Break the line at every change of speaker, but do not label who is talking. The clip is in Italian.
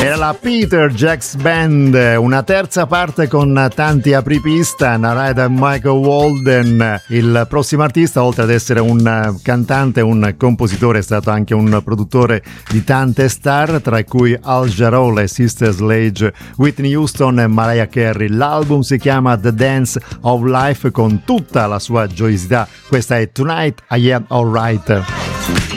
Era la Peter Jacks Band, una terza parte con tanti apripista, narrata da Michael Walden. Il prossimo artista, oltre ad essere un cantante, un compositore, è stato anche un produttore di tante star, tra cui Al Jarreau, le Sister Sledge, Whitney Houston e Mariah Carey. L'album si chiama The Dance of Life con tutta la sua gioiosità. Questa è Tonight I Am Alright.